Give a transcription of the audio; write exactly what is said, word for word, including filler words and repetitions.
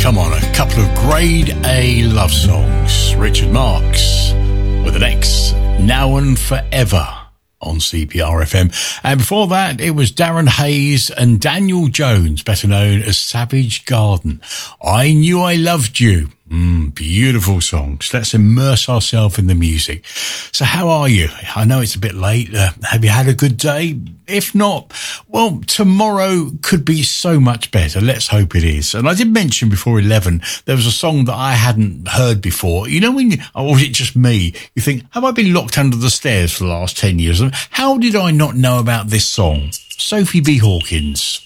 Come on, a couple of grade A love songs. Richard Marx with an X, Now and Forever on C P R F M. And before that, it was Darren Hayes and Daniel Jones, better known as Savage Garden. I Knew I Loved You. Mm, beautiful songs. Let's immerse ourselves in the music. So how are you? I know it's a bit late. Uh, have you had a good day? If not, well, tomorrow could be so much better. Let's hope it is. And I did mention before eleven, there was a song that I hadn't heard before. You know, when you, or was it just me? You think, have I been locked under the stairs for the last ten years? How did I not know about this song? Sophie B. Hawkins.